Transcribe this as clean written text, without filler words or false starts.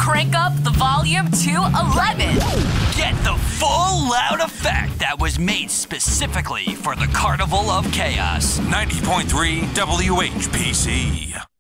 crank up the volume to 11. Get the full loud effect that was made specifically for the Carnival of Chaos. 90.3 WHPC.